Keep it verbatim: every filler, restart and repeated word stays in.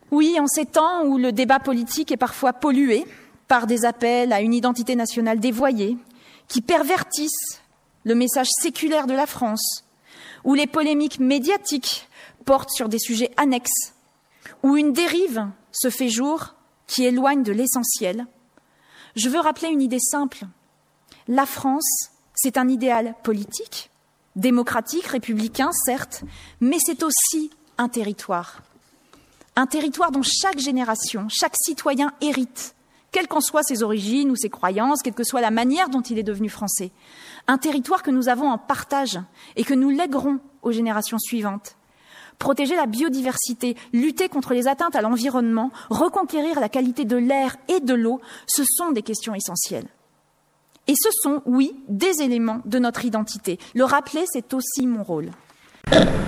Oui, en ces temps où le débat politique est parfois pollué par des appels à une identité nationale dévoyée, qui pervertissent le message séculaire de la France, où les polémiques médiatiques portent sur des sujets annexes, où une dérive se fait jour qui éloigne de l'essentiel, je veux rappeler une idée simple. La France, c'est un idéal politique, démocratique, républicain, certes, mais c'est aussi un territoire. Un territoire dont chaque génération, chaque citoyen hérite, quelles qu'en soient ses origines ou ses croyances, quelle que soit la manière dont il est devenu français. Un territoire que nous avons en partage et que nous lèguerons aux générations suivantes. Protéger la biodiversité, lutter contre les atteintes à l'environnement, reconquérir la qualité de l'air et de l'eau, ce sont des questions essentielles. Et ce sont, oui, des éléments de notre identité. Le rappeler, c'est aussi mon rôle.